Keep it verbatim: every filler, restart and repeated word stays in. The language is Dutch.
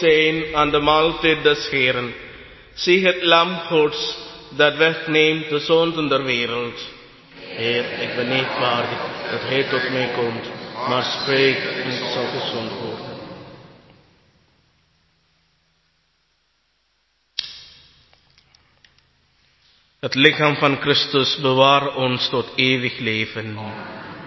zijn aan de maaltijd des Heeren. Zie het lam Gods, dat wegneemt de zonden der wereld. Heer, ik ben niet waardig dat Hij tot mij komt, maar spreek en ik zal gezond worden. Het lichaam van Christus bewaar ons tot eeuwig leven.